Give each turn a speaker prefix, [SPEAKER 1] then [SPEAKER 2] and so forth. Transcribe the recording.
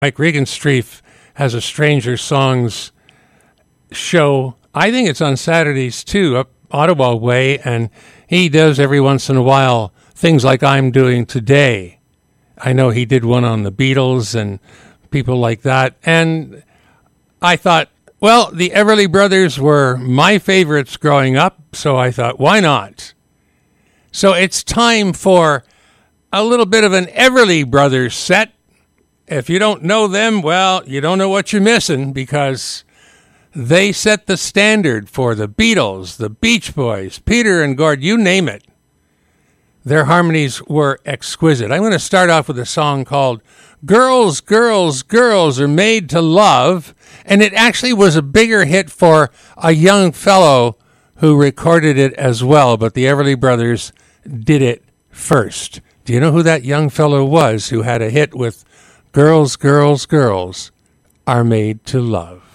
[SPEAKER 1] Mike Regenstreif has a Stranger Songs show. I think it's on Saturdays too, up Ottawa way, and he does every once in a while things like I'm doing today. I know he did one on the Beatles and people like that, and I thought, well, the Everly Brothers were my favorites growing up, so I thought, why not? So it's time for a little bit of an Everly Brothers set. If you don't know them, well, you don't know what you're missing, because they set the standard for the Beatles, the Beach Boys, Peter and Gord, you name it. Their harmonies were exquisite. I'm going to start off with a song called Girls, Girls, Girls Are Made to Love, and it actually was a bigger hit for a young fellow who recorded it as well, but the Everly Brothers did it first. Do you know who that young fellow was who had a hit with Girls, Girls, Girls Are Made to Love?